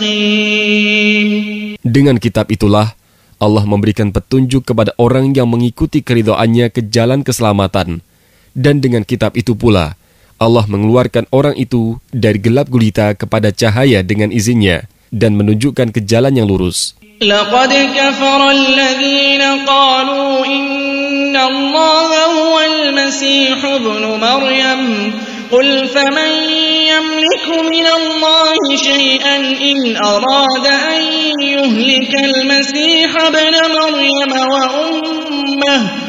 مستقيم. Dengan kitab itulah Allah memberikan petunjuk kepada orang yang mengikuti keridhaannya ke jalan keselamatan. Dan dengan kitab itu pula Allah mengeluarkan orang itu dari gelap gulita kepada cahaya dengan izinnya dan menunjukkan ke jalan yang lurus. لقد كفر الذين قالوا إن الله هو المسيح ابن مريم قل فمن يملك من الله شيئا إن أراد أن يهلك المسيح ابن مريم وأمه